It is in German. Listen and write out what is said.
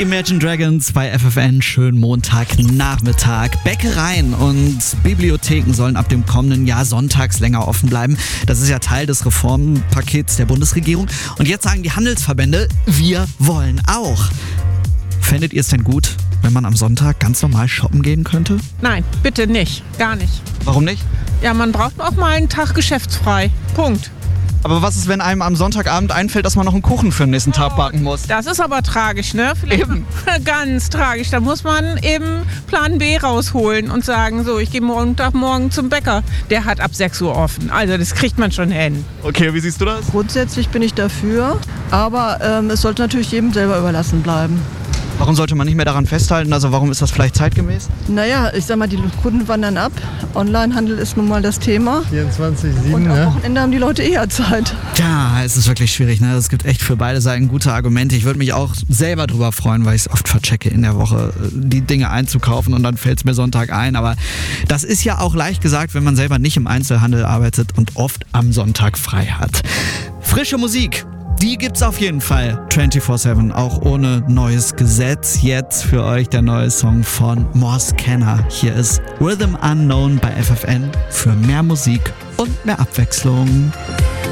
Imagine Dragons bei FFN, schönen Montagnachmittag. Bäckereien und Bibliotheken sollen ab dem kommenden Jahr sonntags länger offen bleiben. Das ist ja Teil des Reformpakets der Bundesregierung. Und jetzt sagen die Handelsverbände, wir wollen auch. Fändet ihr es denn gut, wenn man am Sonntag ganz normal shoppen gehen könnte? Nein, bitte nicht. Gar nicht. Warum nicht? Ja, man braucht auch mal einen Tag geschäftsfrei. Punkt. Aber was ist, wenn einem am Sonntagabend einfällt, dass man noch einen Kuchen für den nächsten Tag backen muss? Das ist aber tragisch, ne? Vielleicht Eben. Ganz tragisch. Da muss man eben Plan B rausholen und sagen, so, ich gehe Montagmorgen zum Bäcker. Der hat ab 6 Uhr offen. Also das kriegt man schon hin. Okay, wie siehst du das? Grundsätzlich bin ich dafür, aber es sollte natürlich jedem selber überlassen bleiben. Warum sollte man nicht mehr daran festhalten? Also warum ist das vielleicht zeitgemäß? Naja, ich sag mal, die Kunden wandern ab. Onlinehandel ist nun mal das Thema. 24/7, Und am ne? Wochenende haben die Leute eher Zeit. Ja, es ist wirklich schwierig. Ne? Es gibt echt für beide Seiten gute Argumente. Ich würde mich auch selber drüber freuen, weil ich es oft verchecke in der Woche, die Dinge einzukaufen und dann fällt es mir Sonntag ein. Aber das ist ja auch leicht gesagt, wenn man selber nicht im Einzelhandel arbeitet und oft am Sonntag frei hat. Frische Musik. Die gibt's auf jeden Fall 24/7, auch ohne neues Gesetz. Jetzt für euch der neue Song von Morse Kenner. Hier ist Rhythm Unknown bei FFN für mehr Musik und mehr Abwechslung.